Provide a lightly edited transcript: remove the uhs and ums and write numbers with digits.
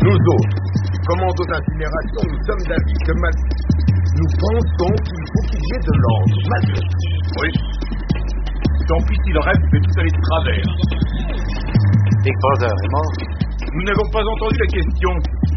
Nous autres, commandos d'incinération, nous sommes d'avis que nous pensons qu'il faut qu'il y ait de l'ordre, malgré tout. Oui. Tant pis si le reste fait tout aller de travers. Big Brother est mort. Nous n'avons pas entendu la question.